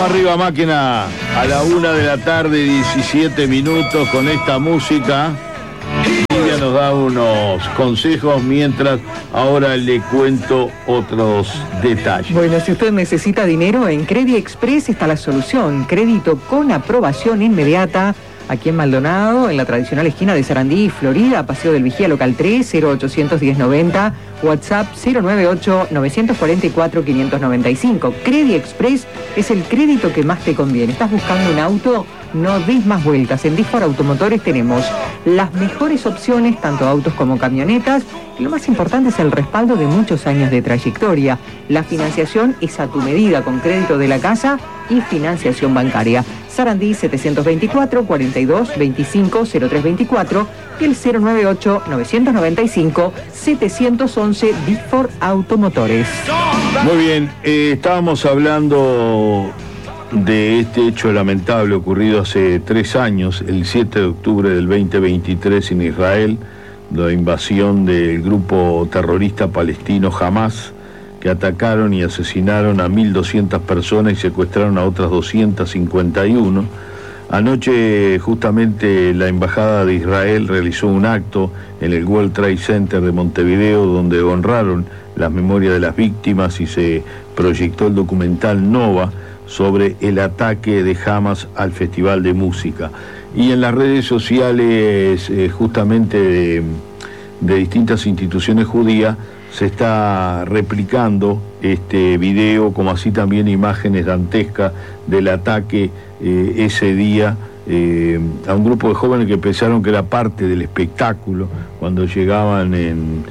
Vamos arriba, máquina, a la 1:17 p.m. con esta música. Ella nos da unos consejos mientras ahora le cuento otros detalles. Bueno, si usted necesita dinero, en Credit Express está la solución. Crédito con aprobación inmediata. Aquí en Maldonado, en la tradicional esquina de Sarandí, Florida, Paseo del Vigía, local 3, 0800 1090, WhatsApp 098-944-595. Credit Express es el crédito que más te conviene. ¿Estás buscando un auto? No des más vueltas. En Disfor Automotores tenemos las mejores opciones, tanto autos como camionetas. Y lo más importante es el respaldo de muchos años de trayectoria. La financiación es a tu medida, con crédito de la casa y financiación bancaria. Sarandí 724 42 25 0324 y el 098 995 711 Disfor Automotores. Muy bien, estábamos hablando de este hecho lamentable ocurrido hace 3 años, el 7 de octubre del 2023 en Israel, la invasión del grupo terrorista palestino Hamas, que atacaron y asesinaron a 1.200 personas y secuestraron a otras 251. Anoche justamente la Embajada de Israel realizó un acto en el World Trade Center de Montevideo donde honraron las memorias de las víctimas y se proyectó el documental Nova sobre el ataque de Hamas al Festival de Música. Y en las redes sociales justamente de distintas instituciones judías se está replicando este video, como así también imágenes dantescas del ataque ese día a un grupo de jóvenes que pensaron que era parte del espectáculo cuando llegaban en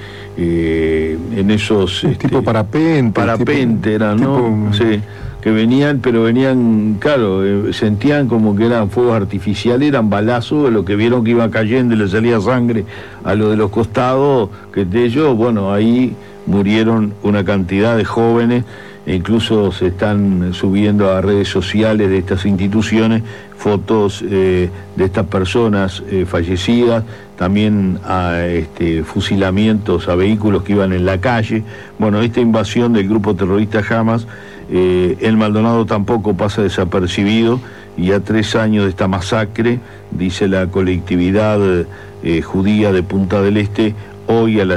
esos... tipo parapente eran, ¿no? Sí, que venían, pero venían, claro, sentían como que eran fuegos artificiales, eran balazos, de lo que vieron que iba cayendo y le salía sangre a lo de los costados, que de ellos, bueno, ahí murieron una cantidad de jóvenes, e incluso se están subiendo a redes sociales de estas instituciones fotos de estas personas fallecidas, también a fusilamientos a vehículos que iban en la calle. Bueno, esta invasión del grupo terrorista Hamas, el Maldonado tampoco pasa desapercibido, y a 3 años de esta masacre, dice la colectividad judía de Punta del Este, hoy a las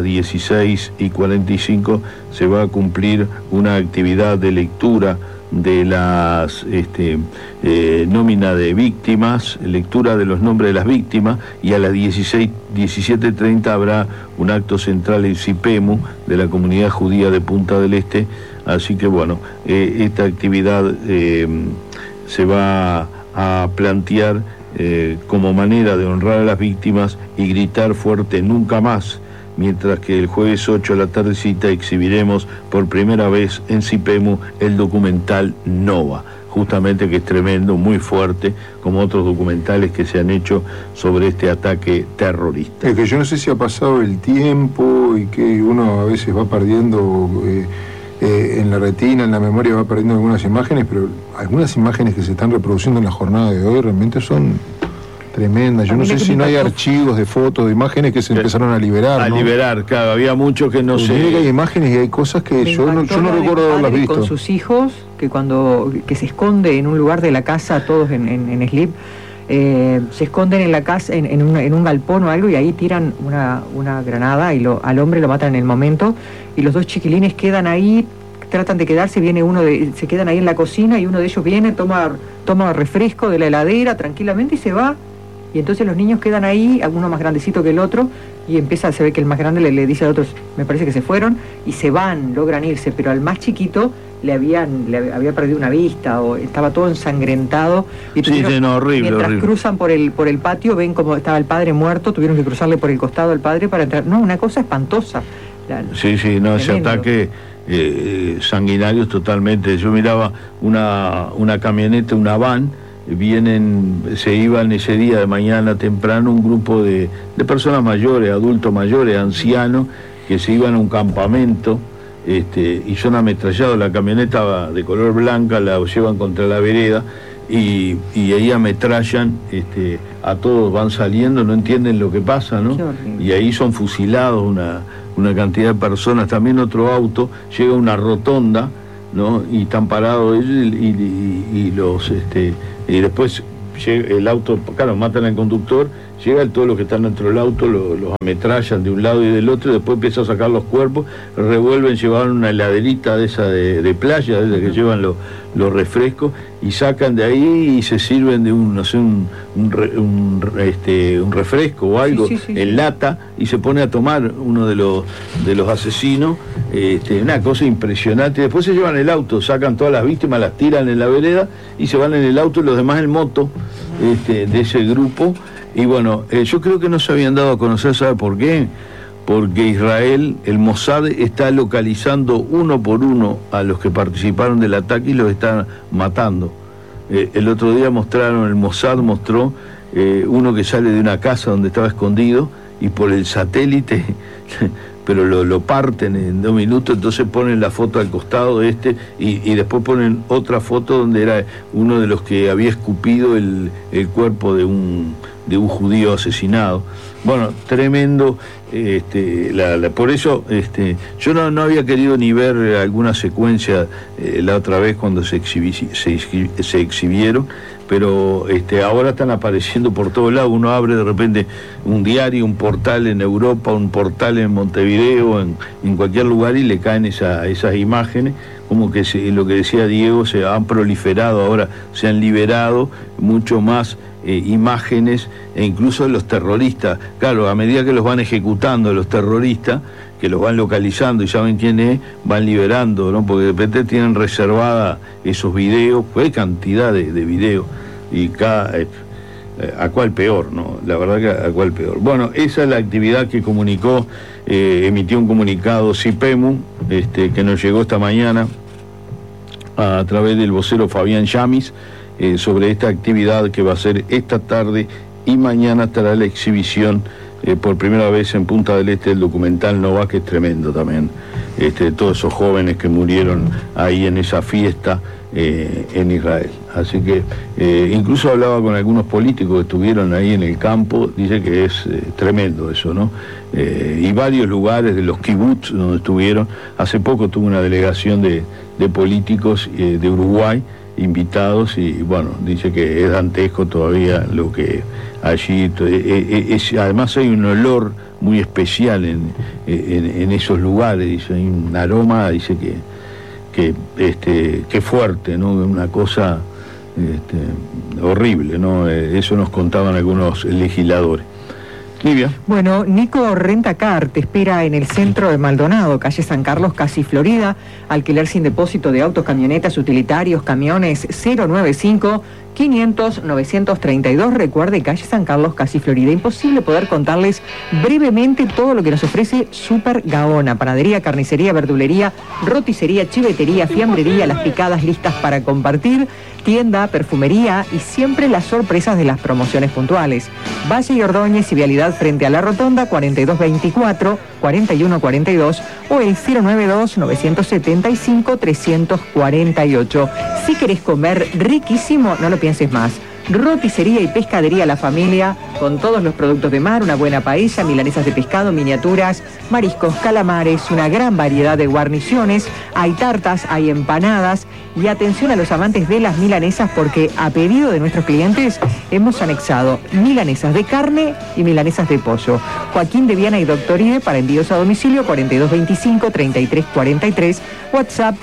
16:45 se va a cumplir una actividad de lectura de las nómina de víctimas, lectura de los nombres de las víctimas, y a las 17:30 habrá un acto central en Sipemu de la comunidad judía de Punta del Este. Así que bueno, esta actividad se va a plantear como manera de honrar a las víctimas y gritar fuerte nunca más, mientras que el jueves 8 a la tardecita exhibiremos por primera vez en Sipemu el documental Nova, justamente, que es tremendo, muy fuerte, como otros documentales que se han hecho sobre este ataque terrorista. Es que yo no sé si ha pasado el tiempo y que uno a veces va perdiendo en la retina, en la memoria, va perdiendo algunas imágenes, pero algunas imágenes que se están reproduciendo en la jornada de hoy realmente son tremendas. Yo no sé si no hay archivos de fotos, de imágenes que se empezaron a liberar, ¿no? Liberar, claro, había muchos que no sé. Hay imágenes y hay cosas que yo no recuerdo haberlas visto. Con sus hijos, que se esconde en un lugar de la casa, todos en slip, se esconden en la casa, en un galpón o algo, y ahí tiran una granada y al hombre lo matan en el momento, y los 2 chiquilines quedan ahí, tratan de quedarse, se quedan ahí en la cocina, y uno de ellos viene, toma refresco de la heladera tranquilamente y se va. Y entonces los niños quedan ahí, alguno más grandecito que el otro, y se ve que el más grande le dice al otro, me parece que se fueron, y se van, logran irse, pero al más chiquito le había perdido una vista, o estaba todo ensangrentado, y horrible, mientras horrible. Cruzan por el patio, ven como estaba el padre muerto, tuvieron que cruzarle por el costado al padre para entrar. No, una cosa espantosa. Ese ataque sanguinario totalmente. Yo miraba una camioneta, una van, se iban ese día de mañana temprano un grupo de personas mayores, adultos mayores, ancianos, que se iban a un campamento, y son ametrallados. La camioneta de color blanca la llevan contra la vereda, y ahí ametrallan a todos, van saliendo, no entienden lo que pasa, ¿no? Y ahí son fusilados una cantidad de personas. También otro auto llega a una rotonda ¿no? Y están parados ellos y después llega el auto, claro, matan al conductor, llega todos los que están dentro del auto, los ametrallan de un lado y del otro, y después empieza a sacar los cuerpos, revuelven, llevan una heladerita de esa de playa, de esa que llevan los refrescos, y sacan de ahí y se sirven de un refresco o algo en lata, y se pone a tomar uno de los asesinos, una cosa impresionante. Después se llevan el auto, sacan todas las víctimas, las tiran en la vereda y se van en el auto, y los demás en moto de ese grupo. Y bueno, yo creo que no se habían dado a conocer, ¿sabe por qué? Porque Israel, el Mossad, está localizando uno por uno a los que participaron del ataque y los está matando. El otro día el Mossad mostró uno que sale de una casa donde estaba escondido, y por el satélite, pero lo parten en 2 minutos, entonces ponen la foto al costado y después ponen otra foto donde era uno de los que había escupido el cuerpo de un judío asesinado. Bueno, tremendo. Por eso yo no había querido ni ver alguna secuencia la otra vez cuando se exhibieron, pero ahora están apareciendo por todos lados. Uno abre de repente un diario, un portal en Europa, un portal en Montevideo, en cualquier lugar, y le caen esas imágenes, como que lo que decía Diego, se han proliferado ahora, se han liberado mucho más imágenes, e incluso los terroristas. Claro, a medida que los van ejecutando los terroristas, que los van localizando y saben quién es, van liberando, ¿no? Porque de repente tienen reservada esos videos, pues hay cantidad de videos, y a cuál peor, ¿no? La verdad que a cuál peor. Bueno, esa es la actividad que emitió un comunicado CIPEMU, que nos llegó esta mañana a través del vocero Fabián Yamis, sobre esta actividad que va a ser esta tarde, y mañana estará la exhibición por primera vez en Punta del Este el documental Nova, que es tremendo también, todos esos jóvenes que murieron ahí en esa fiesta en Israel. Así que incluso hablaba con algunos políticos que estuvieron ahí en el campo, dice que es tremendo eso, ¿no? Y varios lugares de los kibutz donde estuvieron. Hace poco tuvo una delegación de políticos de Uruguay invitados, y bueno, dice que es dantesco todavía lo que allí además hay un olor muy especial en esos lugares, dice, hay un aroma, dice que fuerte, ¿no? Una cosa horrible, ¿no? Eso nos contaban algunos legisladores. Livia. Bueno, Nico Rentacar te espera en el centro de Maldonado, calle San Carlos, casi Florida. Alquiler sin depósito de autos, camionetas, utilitarios, camiones. 095-500-932. Recuerde, calle San Carlos, casi Florida. Imposible poder contarles brevemente todo lo que nos ofrece Super Gaona. Panadería, carnicería, verdulería, roticería, chivetería, fiambrería, las picadas listas para compartir, tienda, perfumería y siempre las sorpresas de las promociones puntuales. Valle y Ordóñez y Vialidad frente a la Rotonda, 4224-4142 o el 092-975-348. Si querés comer riquísimo, no lo pienses más. Roticería y pescadería La Familia, con todos los productos de mar, una buena paella, milanesas de pescado, miniaturas, mariscos, calamares, una gran variedad de guarniciones, hay tartas, hay empanadas, y atención a los amantes de las milanesas, porque a pedido de nuestros clientes hemos anexado milanesas de carne y milanesas de pollo. Joaquín de Viana y Doctoride para envíos a domicilio, 4225-3343, WhatsApp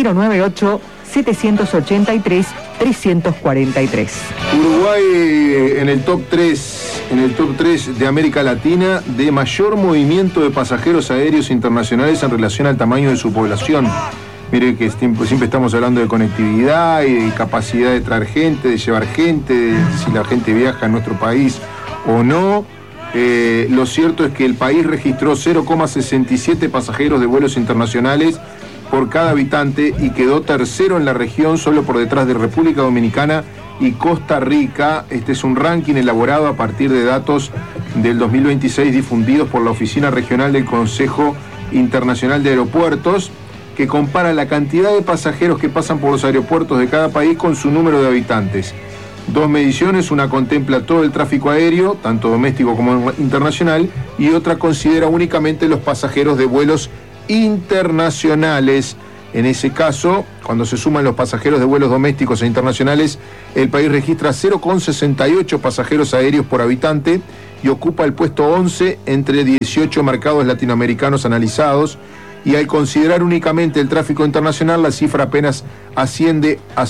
098-783-343. Uruguay en el top 3 de América Latina de mayor movimiento de pasajeros aéreos internacionales en relación al tamaño de su población. Mire que siempre estamos hablando de conectividad y de capacidad de traer gente, de llevar gente, de si la gente viaja en nuestro país o no. Lo cierto es que el país registró 0,67 pasajeros de vuelos internacionales por cada habitante y quedó tercero en la región, solo por detrás de República Dominicana y Costa Rica. Este es un ranking elaborado a partir de datos del 2026 difundidos por la Oficina Regional del Consejo Internacional de Aeropuertos, que compara la cantidad de pasajeros que pasan por los aeropuertos de cada país con su número de habitantes. 2 mediciones, una contempla todo el tráfico aéreo, tanto doméstico como internacional, y otra considera únicamente los pasajeros de vuelos internacionales. En ese caso, cuando se suman los pasajeros de vuelos domésticos e internacionales, el país registra 0,68 pasajeros aéreos por habitante y ocupa el puesto 11 entre 18 mercados latinoamericanos analizados. Y al considerar únicamente el tráfico internacional, la cifra apenas desciende a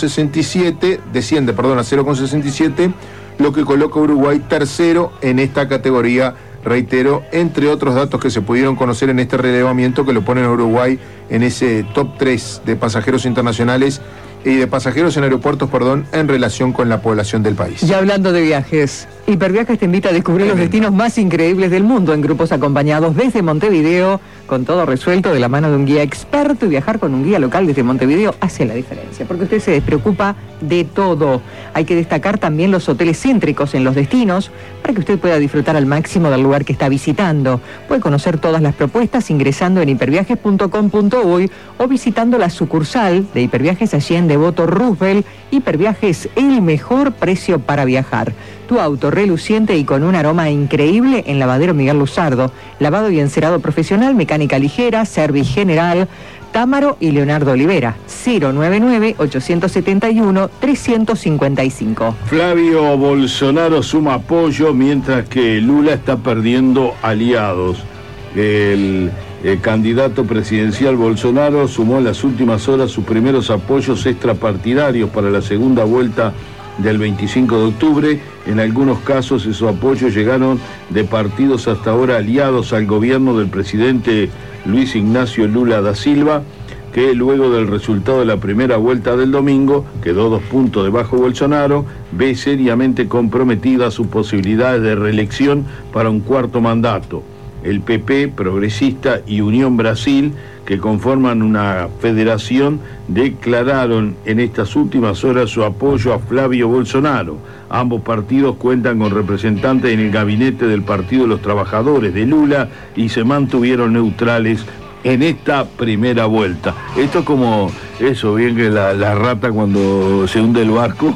0,67, lo que coloca a Uruguay tercero en esta categoría. Reitero, entre otros datos que se pudieron conocer en este relevamiento que lo ponen a Uruguay en ese top 3 de pasajeros internacionales y de pasajeros en aeropuertos, en relación con la población del país. Ya hablando de viajes, Hiperviajes te invita a descubrir los destinos más increíbles del mundo en grupos acompañados desde Montevideo, con todo resuelto de la mano de un guía experto, y viajar con un guía local desde Montevideo hace la diferencia, porque usted se despreocupa de todo. Hay que destacar también los hoteles céntricos en los destinos para que usted pueda disfrutar al máximo del lugar que está visitando. Puede conocer todas las propuestas ingresando en hiperviajes.com.uy o visitando la sucursal de Hiperviajes allí en Devoto Roosevelt. Hiperviajes, el mejor precio para viajar. Tu auto reluciente y con un aroma increíble en Lavadero Miguel Luzardo. Lavado y encerado profesional, mecánica ligera, service general, Támaro y Leonardo Olivera. 099-871-355. Flavio Bolsonaro suma apoyo mientras que Lula está perdiendo aliados. El candidato presidencial Bolsonaro sumó en las últimas horas sus primeros apoyos extrapartidarios para la segunda vuelta del 25 de octubre. En algunos casos esos apoyos llegaron de partidos hasta ahora aliados al gobierno del presidente Luis Ignacio Lula da Silva, que luego del resultado de la primera vuelta del domingo, quedó 2 puntos debajo de Bolsonaro, ve seriamente comprometida sus posibilidades de reelección para un cuarto mandato. El PP, Progresista y Unión Brasil, que conforman una federación, declararon en estas últimas horas su apoyo a Flavio Bolsonaro. Ambos partidos cuentan con representantes en el gabinete del Partido de los Trabajadores de Lula y se mantuvieron neutrales en esta primera vuelta. Esto es como eso, bien que la rata cuando se hunde el barco,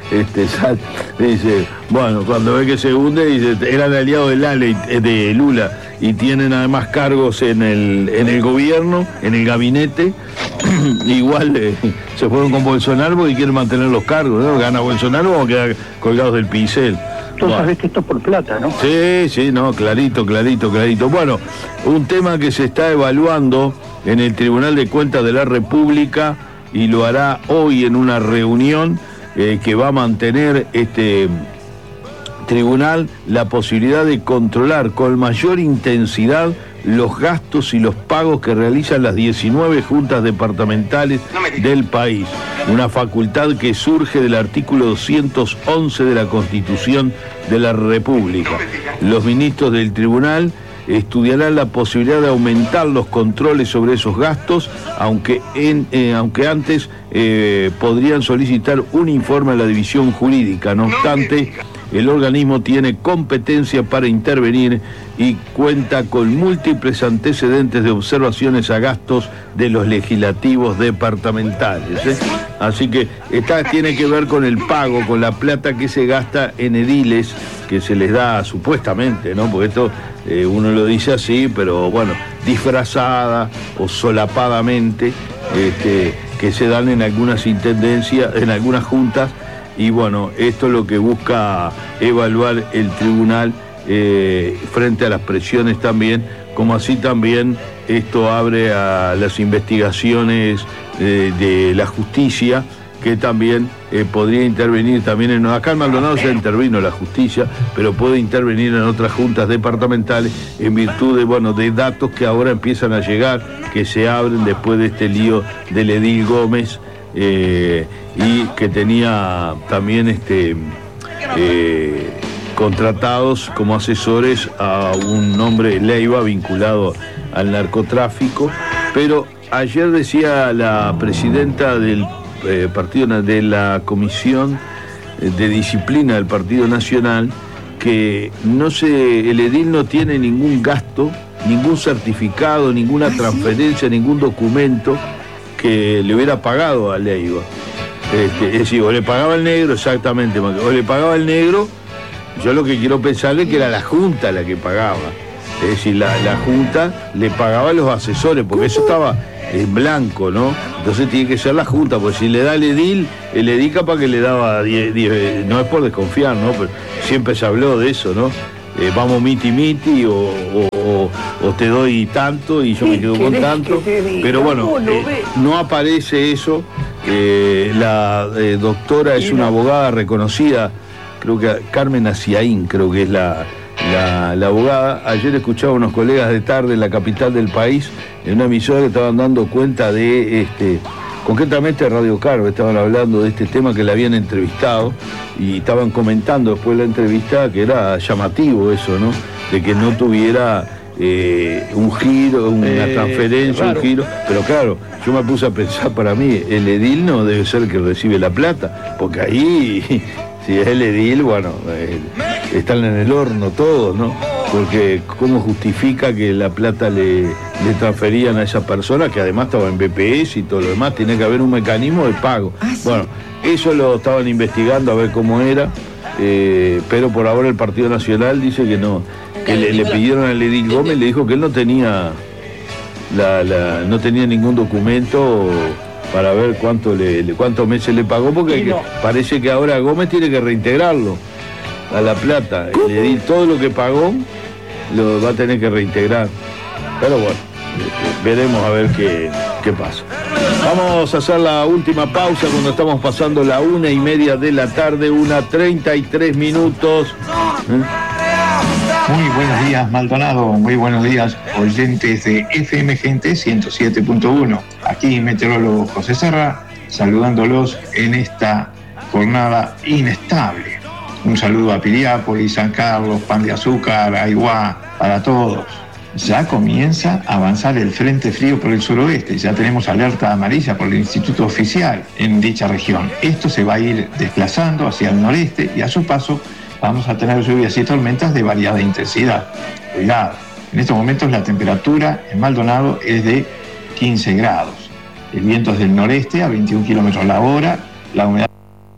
dice, bueno, cuando ve que se hunde, dice, eran aliados de Lula y tienen además cargos en el gobierno, en el gabinete, igual se fueron con Bolsonaro porque quieren mantener los cargos, ¿no? Gana Bolsonaro, vamos a quedar colgados del pincel. Tú sabes que esto es por plata, ¿no? Sí, no, clarito. Bueno, un tema que se está evaluando en el Tribunal de Cuentas de la República y lo hará hoy en una reunión que va a mantener este tribunal, la posibilidad de controlar con mayor intensidad los gastos y los pagos que realizan las 19 juntas departamentales del país. Una facultad que surge del artículo 211 de la Constitución de la República. Los ministros del tribunal estudiarán la posibilidad de aumentar los controles sobre esos gastos, aunque antes podrían solicitar un informe a la división jurídica. No obstante, el organismo tiene competencia para intervenir y cuenta con múltiples antecedentes de observaciones a gastos de los legislativos departamentales. Así que tiene que ver con el pago, con la plata que se gasta en ediles que se les da supuestamente, ¿no? Porque esto uno lo dice así, pero bueno, disfrazada o solapadamente, que se dan en algunas intendencias, en algunas juntas. Y bueno, esto es lo que busca evaluar el tribunal frente a las presiones también, como así también esto abre a las investigaciones de la justicia, que también podría intervenir también acá en Maldonado ya intervino la justicia, pero puede intervenir en otras juntas departamentales en virtud de datos que ahora empiezan a llegar, que se abren después de este lío del edil Gómez, y que tenía también contratados como asesores a un hombre Leiva vinculado al narcotráfico. Pero ayer decía la presidenta del partido, de la Comisión de Disciplina del Partido Nacional, que el edil no tiene ningún gasto, ningún certificado, ninguna transferencia, ningún documento que le hubiera pagado a Leiva. Es decir, o le pagaba el negro, exactamente, o le pagaba el negro. Yo lo que quiero pensarle es que era la Junta la que pagaba. Es decir, la Junta le pagaba a los asesores, porque eso estaba en blanco, ¿no? Entonces tiene que ser la Junta, porque si le da el edil capaz que le daba 10, no es por desconfiar, ¿no? Pero siempre se habló de eso, ¿no? Vamos miti o te doy tanto y yo me quedo con tanto, pero bueno, no aparece eso. La doctora es una abogada reconocida, creo que Carmen Aciaín, creo que es la abogada. Ayer escuchaba a unos colegas de tarde en la capital del país, en una emisora que estaban dando cuenta de concretamente Radio Carve, estaban hablando de este tema que le habían entrevistado y estaban comentando después de la entrevista que era llamativo eso, ¿no? De que no tuviera un giro, una transferencia, raro. Un giro. Pero claro, yo me puse a pensar, para mí, el edil no debe ser el que recibe la plata, porque ahí, si es el edil, bueno, están en el horno todos, ¿no? Porque ¿cómo justifica que la plata le transferían a esa persona, que además estaba en BPS y todo lo demás? Tiene que haber un mecanismo de pago. ¿Sí? Bueno, eso lo estaban investigando a ver cómo era, pero por ahora el Partido Nacional dice que no, que le pidieron al edil Gómez, le dijo que él no tenía no tenía ningún documento para ver cuántos meses le pagó, porque parece que ahora Gómez tiene que reintegrarlo a la plata. El edil, todo lo que pagó lo va a tener que reintegrar, pero bueno, veremos a ver qué pasa. Vamos a hacer la última pausa cuando estamos pasando la 1:30 de la tarde, 1:33. Muy buenos días, Maldonado. Muy buenos días, oyentes de FM Gente 107.1. Aquí meteorólogo José Serra, saludándolos en esta jornada inestable. Un saludo a Piriápolis, San Carlos, Pan de Azúcar, Aiguá, para todos. Ya comienza a avanzar el frente frío por el suroeste. Ya tenemos alerta amarilla por el Instituto Oficial en dicha región. Esto se va a ir desplazando hacia el noreste y a su paso vamos a tener lluvias y tormentas de variada intensidad. Cuidado, en estos momentos la temperatura en Maldonado es de 15 grados. El viento es del noreste a 21 kilómetros la hora, la humedad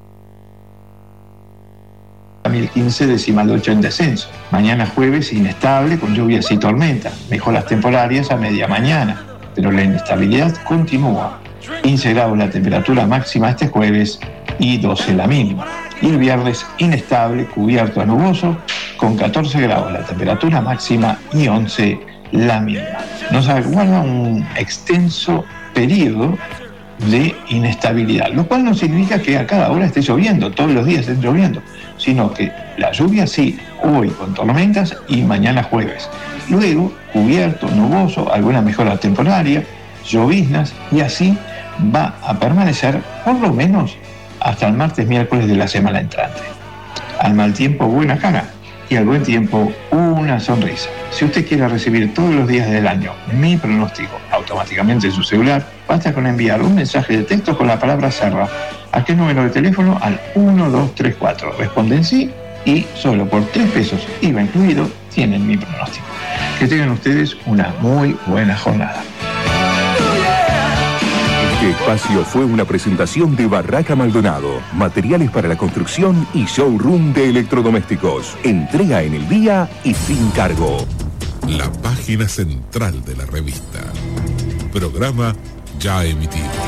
1015 decimal 8 en descenso. Mañana jueves inestable con lluvias y tormentas, mejoras temporarias a media mañana, pero la inestabilidad continúa. 15 grados la temperatura máxima este jueves y 12 la mínima. Y el viernes inestable, cubierto a nuboso, con 14 grados la temperatura máxima y 11 la mínima. Nos aguarda un extenso periodo de inestabilidad, lo cual no significa que a cada hora esté lloviendo, todos los días esté lloviendo, sino que la lluvia sí, hoy con tormentas y mañana jueves. Luego, cubierto, nuboso, alguna mejora temporaria, lloviznas, y así va a permanecer por lo menos hasta el martes, miércoles de la semana entrante. Al mal tiempo, buena cara, y al buen tiempo, una sonrisa. Si usted quiere recibir todos los días del año mi pronóstico automáticamente en su celular, basta con enviar un mensaje de texto con la palabra Serra. ¿A qué número de teléfono? Al 1234. Responden sí y solo por 3 pesos, IVA incluido, tienen mi pronóstico. Que tengan ustedes una muy buena jornada. Este espacio fue una presentación de Barraca Maldonado, materiales para la construcción y showroom de electrodomésticos. Entrega en el día y sin cargo. La página central de la revista. Programa ya emitido.